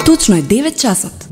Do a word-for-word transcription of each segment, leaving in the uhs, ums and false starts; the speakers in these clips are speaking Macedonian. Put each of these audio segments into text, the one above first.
Точно е девет часот.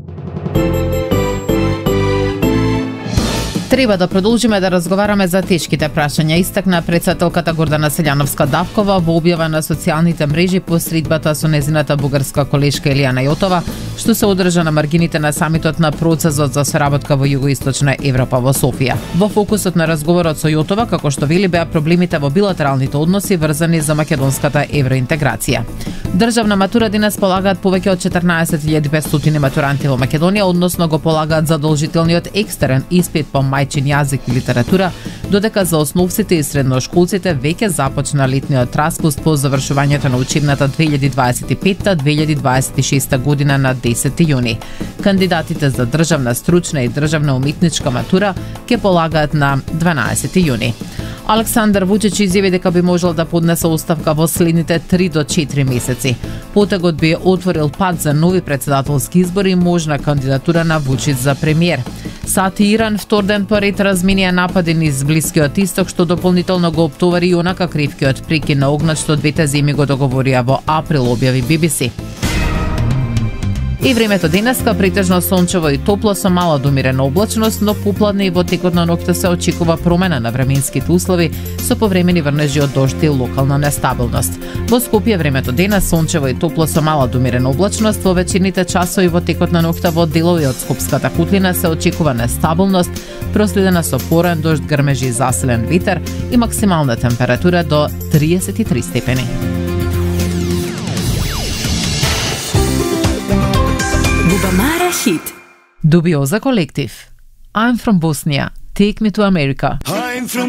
Треба да продолжиме да разговараме за тешките прашања, истакна претседателката Гордана Селјановска-Давкова во објава на социјалните мрежи по средбата со незината бугарска колешка Елијана Јотова, што се одржа на маргините на самитот на процесот за соработка во Југоисточна Европа во Софија. Во фокусот на разговорот со Јотова, како што вели, беа проблемите во билатералните односи врзани за македонската евроинтеграција. Државна матура денес полагаат повеќе од четрнаесет илјади и петстотини матуранти во Македонија, односно го полагаат задолжителниот екстерен испит по мајчин јазик и литература, додека за основците и средношколците веќе започна летниот распуст по завршувањето на учебната две илјади дваесет и петта - две илјади дваесет и шеста година на десети јуни. Кандидатите за државна стручна и државна уметничка матура ќе полагаат на дванаесети јуни. Александар Вучич изјави дека би можел да поднесе оставка во следните три до четири месеци. Потегот би отворил пат за нови председателски избори и можна кандидатура на Вучич за премиер. САД и Иран втор ден поред разменија напади низ Блискиот Исток, што дополнително го оптовари и онака кривкиот прекин на огнот што двете земји го договорија во април, објави Би Би Си. И времето денеска претежно сончево и топло со мала до умерена облачност, но попладне и во текот на ноќта се очекува промена на временските услови со повремени врнежи од дожд и локална нестабилност. Во Скопје времето денес сончево и топло со мала до умерена облачност, во вечерните часови во текот на ноќта во делови од Скопската котлина се очекува нестабилност, проследена со поран дожд, грмежи и засилен ветер и максимална температура до триесет и три степени. Бубамара хит. Dubioza Collective. I'm from Bosnia. Take me to America.